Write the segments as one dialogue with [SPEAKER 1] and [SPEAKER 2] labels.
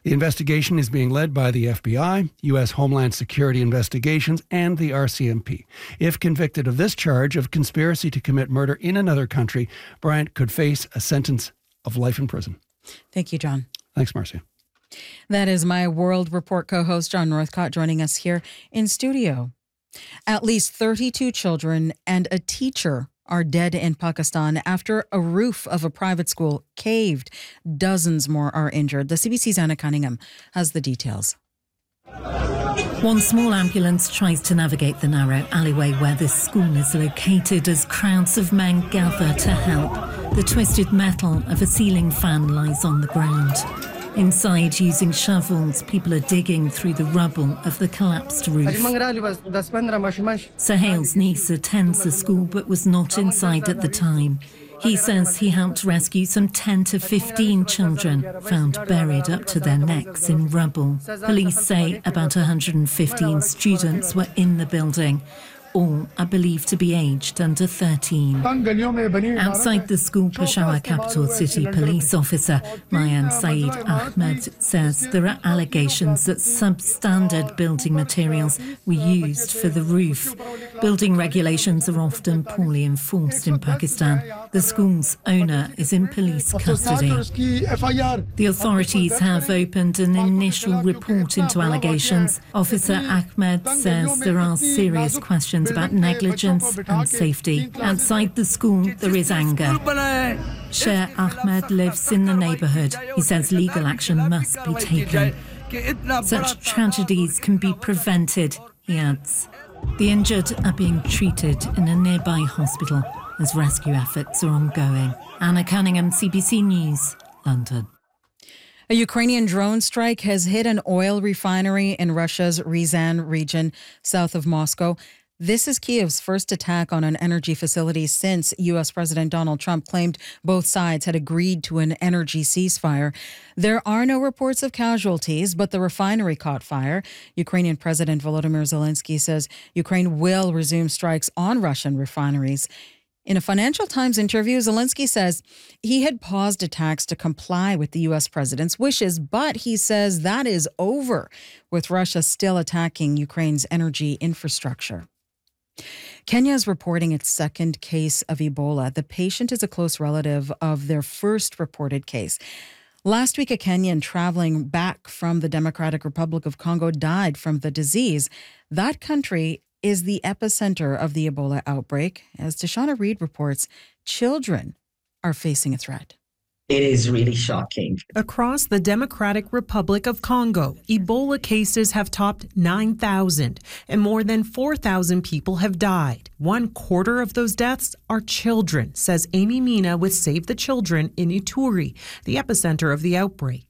[SPEAKER 1] The investigation is being led by the FBI, U.S. Homeland Security Investigations, and the RCMP. If convicted of this charge of conspiracy to commit murder in another country, Bryant could face a sentence of life in prison.
[SPEAKER 2] Thank you, John.
[SPEAKER 1] Thanks, Marcia.
[SPEAKER 2] That is my World Report co-host, John Northcott, joining us here in studio. At least 32 children and a teacher are dead in Pakistan after a roof of a private school caved. Dozens more are injured. The CBC's Anna Cunningham has the details.
[SPEAKER 3] One small ambulance tries to navigate the narrow alleyway where this school is located as crowds of men gather to help. The twisted metal of a ceiling fan lies on the ground. Inside, using shovels, people are digging through the rubble of the collapsed roof. Sohail's niece attends the school but was not inside at the time. He says he helped rescue some 10 to 15 children found buried up to their necks in rubble. Police say about 115 students were in the building. All are believed to be aged under 13. Outside the school, Peshawar capital city police officer Mayan Saeed Ahmed says there are allegations that substandard building materials were used for the roof. Building regulations are often poorly enforced in Pakistan. The school's owner is in police custody. The authorities have opened an initial report into allegations. Officer Ahmed says there are serious questions about negligence and safety. Outside the school, there is anger. Sher Ahmed lives in the neighbourhood. He says legal action must be taken. Such tragedies can be prevented, he adds. The injured are being treated in a nearby hospital as rescue efforts are ongoing. Anna Cunningham, CBC News, London.
[SPEAKER 2] A Ukrainian drone strike has hit an oil refinery in Russia's Ryazan region, south of Moscow. This is Kyiv's first attack on an energy facility since U.S. President Donald Trump claimed both sides had agreed to an energy ceasefire. There are no reports of casualties, but the refinery caught fire. Ukrainian President Volodymyr Zelensky says Ukraine will resume strikes on Russian refineries. In a Financial Times interview, Zelensky says he had paused attacks to comply with the U.S. president's wishes, but he says that is over, with Russia still attacking Ukraine's energy infrastructure. Kenya is reporting its second case of Ebola. The patient is a close relative of their first reported case. Last week, a Kenyan traveling back from the Democratic Republic of Congo died from the disease. That country is the epicenter of the Ebola outbreak. As Tashana Reid reports, children are facing a threat.
[SPEAKER 4] It is really shocking.
[SPEAKER 5] Across the Democratic Republic of Congo, Ebola cases have topped 9,000 and more than 4,000 people have died. 1/4 of those deaths are children, says Amy Mina with Save the Children in Ituri, the epicenter of the outbreak.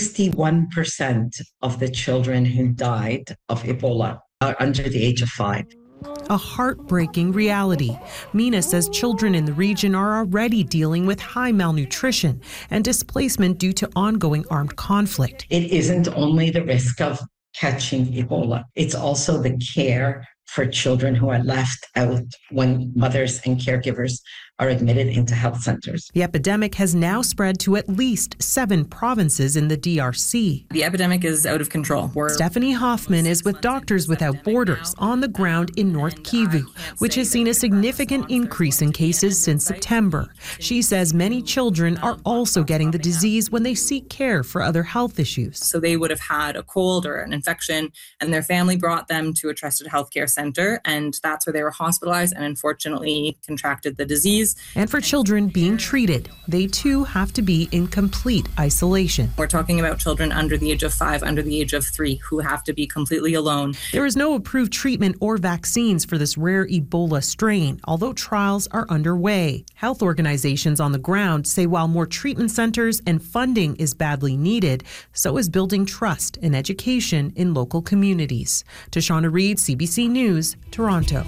[SPEAKER 4] 61% of the children who died of Ebola are under the age of 5.
[SPEAKER 5] A heartbreaking reality. Mina says children in the region are already dealing with high malnutrition and displacement due to ongoing armed conflict.
[SPEAKER 4] It isn't only the risk of catching Ebola, it's also the care for children who are left out when mothers and caregivers are admitted into health centers.
[SPEAKER 5] The epidemic has now spread to at least 7 provinces in the DRC.
[SPEAKER 6] The epidemic is out of control.
[SPEAKER 5] Stephanie Hoffman is with Doctors Without Borders on the ground in North Kivu, which has seen a significant increase in cases since September. She says many children are also getting the disease when they seek care for other health issues.
[SPEAKER 6] So they would have had a cold or an infection, and their family brought them to a trusted healthcare center, and that's where they were hospitalized and unfortunately contracted the disease.
[SPEAKER 5] And for children being treated, they too have to be in complete isolation.
[SPEAKER 6] We're talking about children under the age of 5, under the age of 3, who have to be completely alone.
[SPEAKER 5] There is no approved treatment or vaccines for this rare Ebola strain, although trials are underway. Health organizations on the ground say while more treatment centers and funding is badly needed, so is building trust and education in local communities. Tashana Reid, CBC News, Toronto.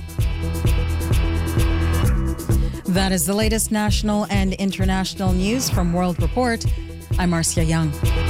[SPEAKER 2] That is the latest national and international news from World Report. I'm Marcia Young.